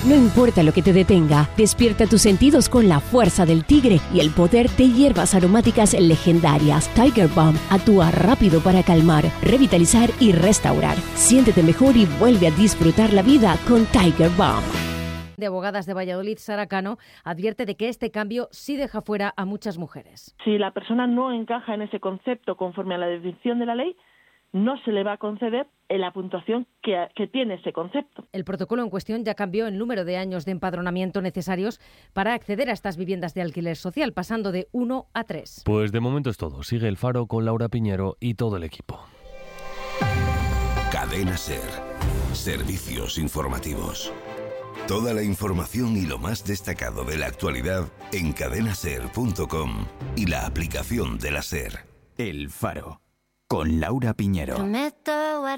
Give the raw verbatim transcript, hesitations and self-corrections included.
No importa lo que te detenga, despierta tus sentidos con la fuerza del tigre y el poder de hierbas aromáticas legendarias. Tiger Balm actúa rápido para calmar, revitalizar y restaurar. Siéntete mejor y vuelve a disfrutar la vida con Tiger Balm. De Abogadas de Valladolid, Sara Cano, advierte de que este cambio sí deja fuera a muchas mujeres. Si la persona no encaja en ese concepto conforme a la definición de la ley, no se le va a conceder la puntuación que, que tiene ese concepto. El protocolo en cuestión ya cambió el número de años de empadronamiento necesarios para acceder a estas viviendas de alquiler social, pasando de uno a tres. Pues de momento es todo. Sigue El Faro con Laura Piñero y todo el equipo. Cadena SER. Servicios informativos. Toda la información y lo más destacado de la actualidad en cadena ser punto com y la aplicación de la SER. El Faro, con Laura Piñero.